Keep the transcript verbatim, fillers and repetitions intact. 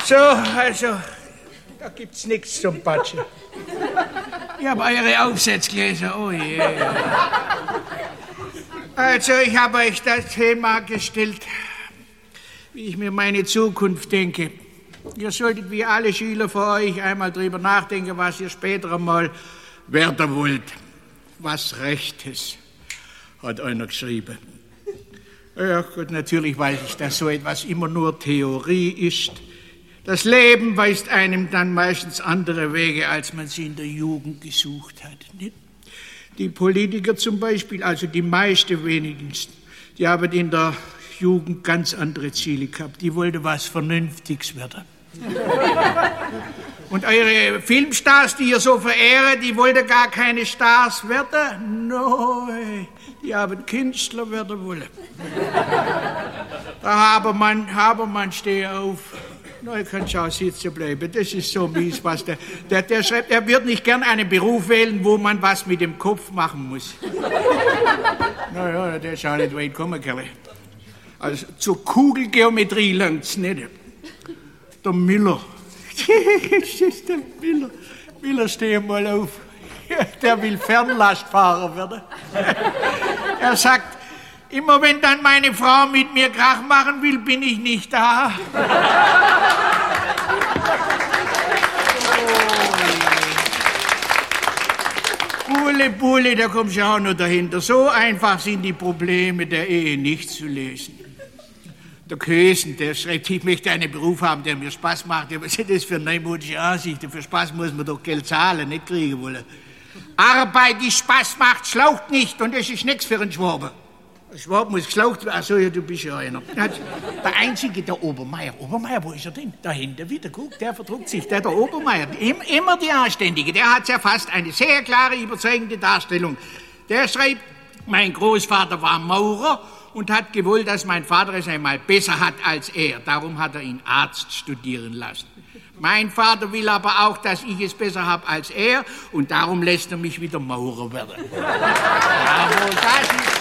So, also, da gibt's nichts zum Patschen. Ich habe eure Aufsatzgläser, oh je. Also, ich habe euch das Thema gestellt, wie ich mir meine Zukunft denke. Ihr solltet wie alle Schüler von euch einmal drüber nachdenken, was ihr später einmal werden wollt. Was Rechtes, hat einer geschrieben. Ja gut, natürlich weiß ich, dass so etwas immer nur Theorie ist. Das Leben weist einem dann meistens andere Wege, als man sie in der Jugend gesucht hat. Nicht? Die Politiker zum Beispiel, also die meisten wenigstens, die haben in der Jugend ganz andere Ziele gehabt. Die wollten was Vernünftiges werden. Und eure Filmstars, die ihr so verehrt, die wollten gar keine Stars werden. Nein, die haben Künstler werden wollen. Der Habermann, Habermann, steh auf. Nein, kannst auch sitzen bleiben. Das ist so mies, was der, der, der schreibt. Er wird nicht gern einen Beruf wählen, wo man was mit dem Kopf machen muss. Naja, der ist auch nicht weit gekommen, Kerle. Also zur Kugelgeometrie langt's nicht. Der Miller. Das ist der Miller. Miller, steh mal auf. Der will Fernlastfahrer werden. Er sagt, immer wenn dann meine Frau mit mir Krach machen will, bin ich nicht da. Bulle, Bulle, da kommst du auch noch dahinter. So einfach sind die Probleme der Ehe nicht zu lösen. Der Kösen, der schreibt, ich möchte einen Beruf haben, der mir Spaß macht. Ja, was ist das für eine neumodische Ansicht? Für Spaß muss man doch Geld zahlen, nicht kriegen wollen. Arbeit, die Spaß macht, schlaucht nicht und das ist nichts für einen Schwaben. Ein Schwab muss geschlaucht werden. Ach so, ja, du bist ja einer. Der Einzige, der Obermeier. Obermeier, wo ist er denn? Da hinten wieder, guck, der verdruckt sich. Der, der Obermeier, immer die Anständige. Der hat ja fast eine sehr klare, überzeugende Darstellung. Der schreibt, mein Großvater war Maurer und hat gewollt, dass mein Vater es einmal besser hat als er. Darum hat er ihn Arzt studieren lassen. Mein Vater will aber auch, dass ich es besser habe als er und darum lässt er mich wieder Maurer werden. Jawohl, das ist...